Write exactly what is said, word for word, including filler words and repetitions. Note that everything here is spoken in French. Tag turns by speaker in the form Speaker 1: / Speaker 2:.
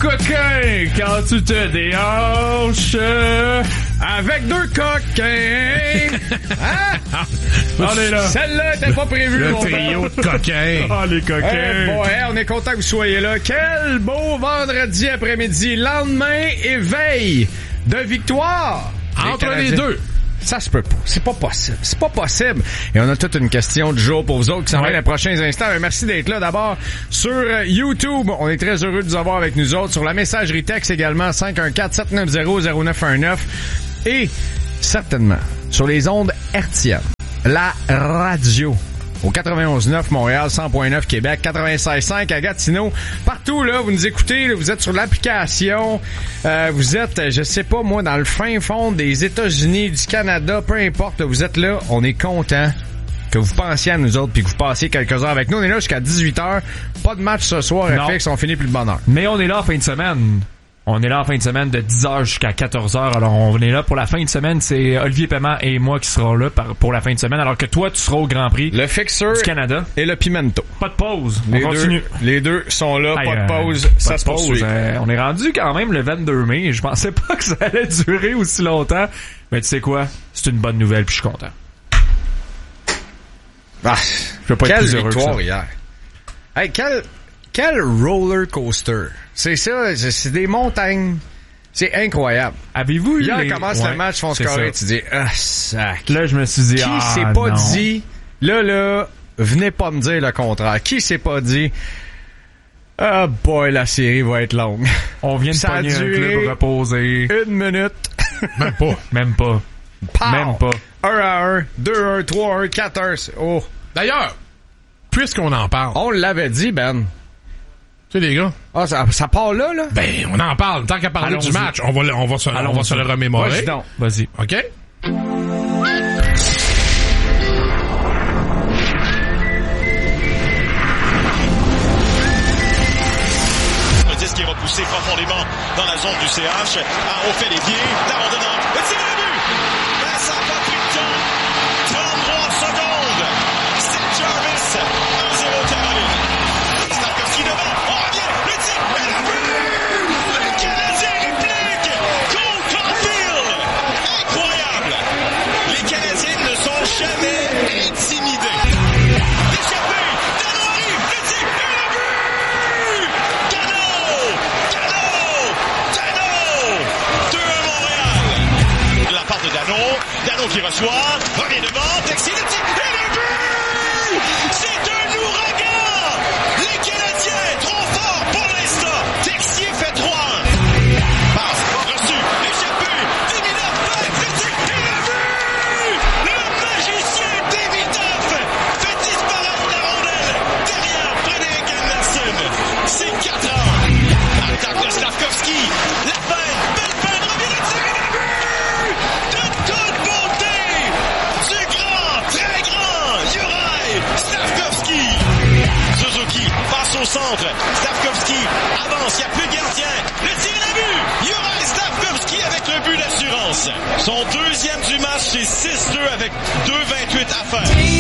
Speaker 1: coquin quand tu te déhanches avec deux coquins. Hein? On est là. Celle-là était pas prévue.
Speaker 2: Le trio de coquins.
Speaker 1: Oh, les coquins. Hey, bon, hey, on est content que vous soyez là. Quel beau vendredi après-midi. Lendemain et veille de victoire.
Speaker 2: Entre les deux.
Speaker 1: Ça se peut pas. C'est pas possible. C'est pas possible. Et on a toute une question du jour pour vous autres qui s'en ouais. va dans les prochains instants. Mais merci d'être là d'abord sur YouTube. On est très heureux de vous avoir avec nous autres. Sur la messagerie texte également, cinq un quatre sept neuf zéro zéro neuf un neuf. Et certainement sur les ondes hertziennes. La radio. Au quatre-vingt-onze neuf Montréal, cent neuf Québec, quatre-vingt-seize cinq à Gatineau. Partout, là, vous nous écoutez, là, vous êtes sur l'application, euh, vous êtes, je sais pas moi, dans le fin fond des États-Unis, du Canada, peu importe, là, vous êtes là, on est content que vous pensiez à nous autres puis que vous passiez quelques heures avec nous. On est là jusqu'à dix-huit heures. Pas de match ce soir, F X, on finit plus de bonne heure.
Speaker 3: Mais on est là en fin de semaine. On est là en fin de semaine de dix heures jusqu'à quatorze heures. Alors, on est là pour la fin de semaine. C'est Olivier Paiement et moi qui serons là pour la fin de semaine. Alors que toi, tu seras au Grand Prix
Speaker 1: le Fixer
Speaker 3: du Canada.
Speaker 1: Et le Pimento.
Speaker 3: Pas de pause.
Speaker 1: Les
Speaker 3: on continue.
Speaker 1: Deux, les deux sont là. Aïe, pas de pause.
Speaker 3: Euh,
Speaker 1: ça
Speaker 3: pas de
Speaker 1: se
Speaker 3: pause.
Speaker 1: poursuit.
Speaker 3: Euh, on est rendu quand même le vingt-deux mai. Je pensais pas que ça allait durer aussi longtemps. Mais tu sais quoi? C'est une bonne nouvelle puis je suis content.
Speaker 1: Ah,
Speaker 3: je peux pas
Speaker 1: quelle
Speaker 3: être plus heureux
Speaker 1: victoire
Speaker 3: que ça.
Speaker 1: hier. Hey, quel, quel roller coaster. C'est ça. C'est des montagnes. C'est incroyable.
Speaker 3: Avez-vous eu
Speaker 1: Hier,
Speaker 3: les...
Speaker 1: commence
Speaker 3: ouais,
Speaker 1: le match, font scorer, tu dis, ah, sac.
Speaker 3: Là, je me suis dit,
Speaker 1: qui
Speaker 3: ah,
Speaker 1: s'est pas
Speaker 3: non.
Speaker 1: dit, là, là, venez pas me dire le contraire. Qui s'est pas dit, ah, boy, la série va être longue.
Speaker 3: On vient de
Speaker 1: ça
Speaker 3: pogner
Speaker 1: a
Speaker 3: un
Speaker 1: duré
Speaker 3: club reposé.
Speaker 1: Une minute.
Speaker 2: Même pas.
Speaker 3: Même pas.
Speaker 1: Pow!
Speaker 3: Même pas.
Speaker 1: Un à un, deux à un, trois à un, quatre à un. Oh.
Speaker 2: D'ailleurs, puisqu'on en parle.
Speaker 1: On l'avait dit, Ben.
Speaker 2: Tu sais, les gars.
Speaker 1: Ah, ça, ça part là, là?
Speaker 2: Ben, on en parle. Tant qu'à parler
Speaker 3: Allons-y.
Speaker 2: du match, on va, on va, se, on va se le remémorer.
Speaker 1: Vas-y donc.
Speaker 3: Vas-y.
Speaker 2: OK?
Speaker 4: Le disque qui est repoussé profondément dans la zone du C H. Ah, on fait les pieds. D'abandonnant. Le tir à but! Ben, ça n'a pas pris de temps. trente-trois secondes. Seth Jarvis. un zéro Caroline. Starkovski devant. On revient. Le tir. Et le but! Le Canadien réplique. Cole Caulfield. Incroyable. Les Canadiens ne sont jamais intimidés. Échappé. Dano arrive. Le tir. Et le but! Dano! Dano! Dano! deux à Montréal. De la part de Dano. Dano qui reçoit. Revient devant. Texier le tir. Et le but! C'est un ouragan! Les Canadiens trop forts pour l'instant. Texier fait trois un. Passe. Reçu. Échappé. Demidov fait. Le tir. Et le but! Le magicien Demidov fait disparaître la rondelle derrière Frédéric Anderson. C'est quatre ans. Attaque de Slavkovski. La peine. Belle peine. Revient le tir. Et le but! De toute beauté. Du grand, très grand Juraj Slavkovski. Suzuki passe au centre. Slavkovski avance. Il n'y a plus de gardien. Le tir et le but. Juraj Slavkovski avec le but d'assurance. Son deuxième du match, c'est six deux avec deux vingt-huit à faire.